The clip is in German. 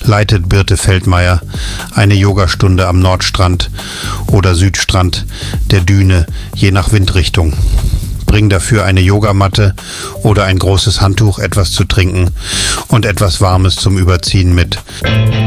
leitet Birte Feldmeier eine Yogastunde am Nordstrand oder Südstrand der Düne, je nach Windrichtung. Bring dafür eine Yogamatte oder ein großes Handtuch, etwas zu trinken und etwas Warmes zum Überziehen mit.